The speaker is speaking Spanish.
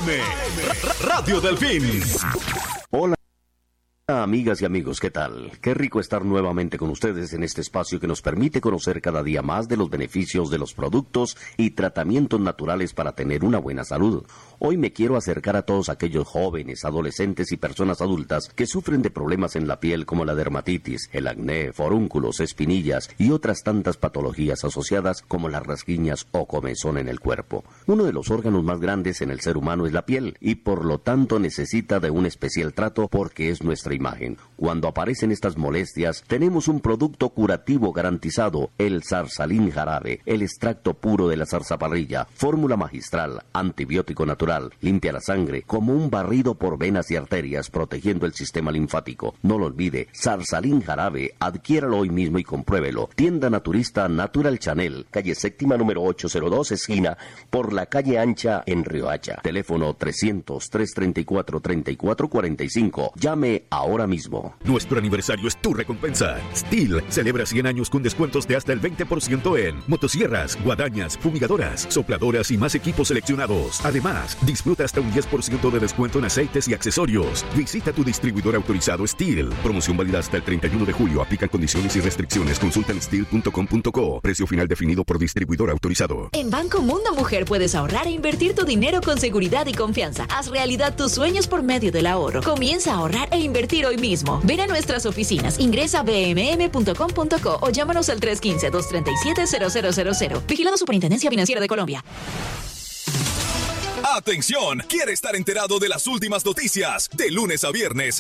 Radio Delfín. Hola. Amigas y amigos, ¿qué tal? Qué rico estar nuevamente con ustedes en este espacio que nos permite conocer cada día más de los beneficios de los productos y tratamientos naturales para tener una buena salud. Hoy me quiero acercar a todos aquellos jóvenes, adolescentes y personas adultas que sufren de problemas en la piel como la dermatitis, el acné, forúnculos, espinillas y otras tantas patologías asociadas como las rasquiñas o comezón en el cuerpo. Uno de los órganos más grandes en el ser humano es la piel y por lo tanto necesita de un especial trato porque es nuestra imagen. Cuando aparecen estas molestias, tenemos un producto curativo garantizado, el Zarsalin Jarabe, el extracto puro de la zarzaparrilla, fórmula magistral, antibiótico natural, limpia la sangre como un barrido por venas y arterias, protegiendo el sistema linfático. No lo olvide, Zarsalin Jarabe, adquiéralo hoy mismo y compruébelo. Tienda naturista Natural Chanel, calle séptima número 802, esquina por la calle Ancha en Riohacha. Teléfono 300-334-3445. Llame ahora mismo. Nuestro aniversario es tu recompensa. Steel celebra 100 años con descuentos de hasta el 20% en motosierras, guadañas, fumigadoras, sopladoras y más equipos seleccionados. Además, disfruta hasta un 10% de descuento en aceites y accesorios. Visita tu distribuidor autorizado Steel. Promoción válida hasta el 31 de julio. Aplican condiciones y restricciones. Consulta en steel.com.co. Precio final definido por distribuidor autorizado. En Banco Mundo Mujer puedes ahorrar e invertir tu dinero con seguridad y confianza. Haz realidad tus sueños por medio del ahorro. Comienza a ahorrar e invertir hoy mismo. Ven a nuestras oficinas. Ingresa a bmm.com.co o llámanos al 315-237-0000. Vigilado Superintendencia Financiera de Colombia. ¡Atención! ¿Quiere estar enterado de las últimas noticias? De lunes a viernes,